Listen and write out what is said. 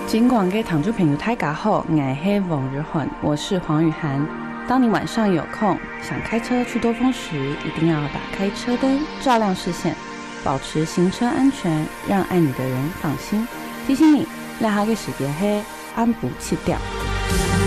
尽管给糖珠朋友大家好，我是王日环，我是黄雨涵。当你晚上有空想开车去兜风时，一定要打开车灯，照亮视线，保持行车安全，让爱你的人放心。提醒你，赖下嘅时间是按不弃掉。